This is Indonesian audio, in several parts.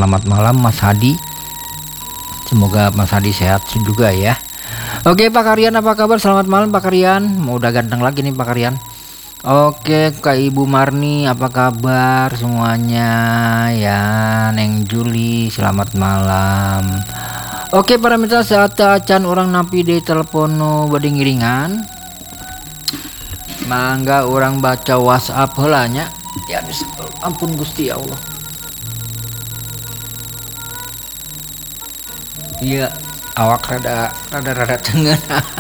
selamat malam Mas Hadi. Semoga Mas Hadi sehat juga ya. Oke Pak Karyan, apa kabar? Selamat malam Pak Karyan. Mau udah ganteng lagi nih Pak Karyan. Oke Kak Ibu Marni, apa kabar semuanya ya? Neng Juli, selamat malam. Oke para mitra, saat acan orang napi di telepono bading ngiringan, mangga orang baca WhatsApp helanya. Ya ampun Gusti Allah. Iya, awak rada tengen.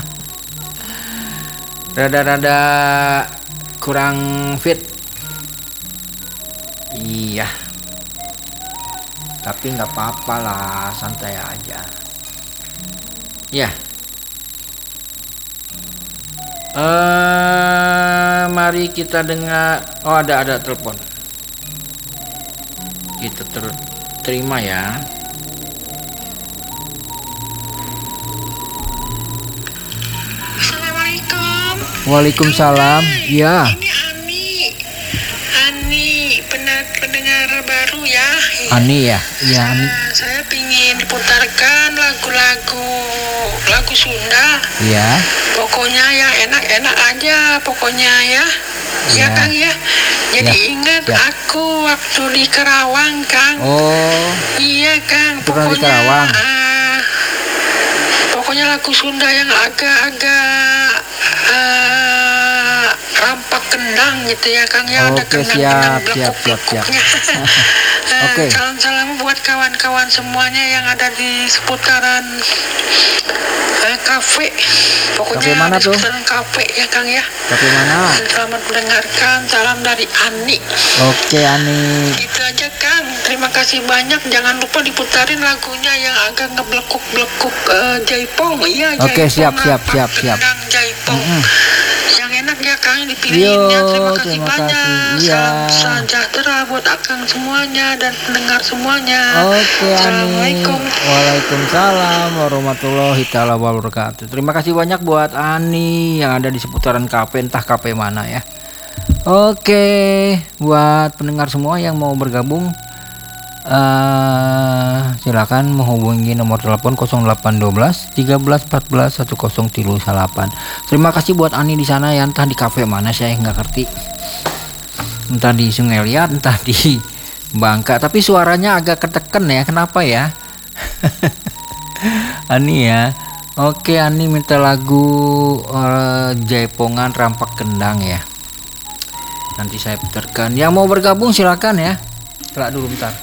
rada kurang fit. Iya. Tapi nggak apa-apa lah, santai aja. Ya. Mari kita dengar. Oh, ada telepon. Kita terima ya. Assalamualaikum. Waalaikumsalam. Ya. Ini Ani, pendengar baru ya. Ani ya. Iya Ani. Saya pingin diputarkan lagu Sunda. Iya. Pokoknya yang enak-enak aja, pokoknya ya. Ya Kang ya. Jadi ingat aku waktu di Karawang Kang. Oh. Iya Kang. Pernah di Karawang. Pokoknya lagu Sunda yang agak-agak rampak kendang gitu ya Kang ya. Ada kendang-kendang blekuk-blekuknya. Oke. Salam-salam buat kawan-kawan semuanya yang ada di seputaran kafe. Pokoknya kafe mana ada tuh? seputaran kafe ya Kang ya. Kafe mana? Selamat mendengarkan, salam dari Ani. Oke Ani. Itu aja Kang. Terima kasih banyak. Jangan lupa diputarin lagunya yang agak ngeblekuk-blekuk Jaipong. Iya, Oke, siap. Kendang Jaipong. Yang enak ya Kang dipilihinnya. Terima kasih banyak. Iya. Salam sejahtera buat Akang semuanya dan pendengar semuanya. Oke Ani. Assalamualaikum. Waalaikumsalam warahmatullahi taala wabarakatuh. Terima kasih banyak buat Ani yang ada di seputaran kafe, entah kafe mana ya. Oke, buat pendengar semua yang mau bergabung, silakan menghubungi nomor telepon 0812 13 14 1038. Terima kasih buat Ani di sana ya, entah di kafe mana saya nggak ngerti, entah di Sungai Liat, entah di Bangka, tapi suaranya agak ketekan ya, kenapa ya? Ani ya. Oke Ani minta lagu Jaipongan Rampak Kendang ya. Nanti saya putarkan. Yang mau bergabung silakan ya. Kelak dulu bentar.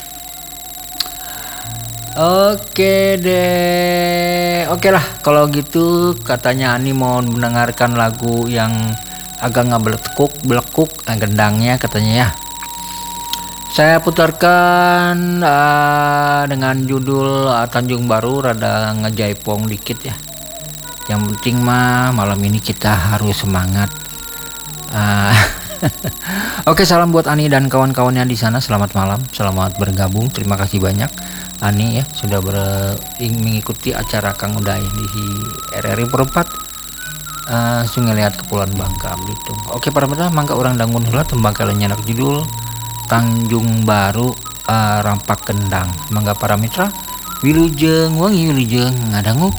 Oke deh. Oke lah kalau gitu, katanya Ani mau mendengarkan lagu yang agak blekuk gendangnya katanya ya. Saya putarkan dengan judul Tanjung Baru, rada ngejaipong dikit ya. Yang penting mah malam ini kita harus semangat. Oke, salam buat Ani dan kawan-kawannya di sana. Selamat malam, selamat bergabung. Terima kasih banyak Ani ya sudah mengikuti acara Kang Uday di RRI Perempat Sungai Liat Kepulauan Bangka Belitung. Oke para pemirsa, mangga orang dangun heula tembang kalian anak judul Tanjung Baru Rampak Kendang. Mangga para mitra wilujeng wangi wilujeng ngadangu